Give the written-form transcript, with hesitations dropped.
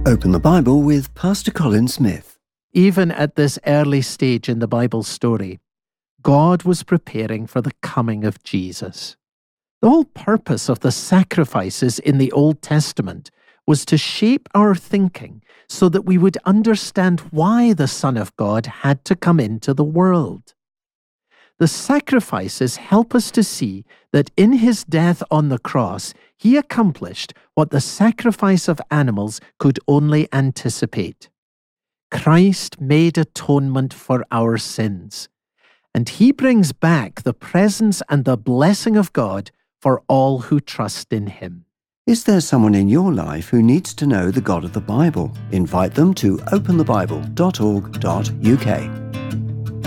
Open the Bible with Pastor Colin Smith. Even at this early stage in the Bible story, God was preparing for the coming of Jesus. The whole purpose of the sacrifices in the Old Testament was to shape our thinking so that we would understand why the Son of God had to come into the world. The sacrifices help us to see that in his death on the cross, he accomplished what the sacrifice of animals could only anticipate. Christ made atonement for our sins, and he brings back the presence and the blessing of God for all who trust in him. Is there someone in your life who needs to know the God of the Bible? Invite them to openthebible.org.uk.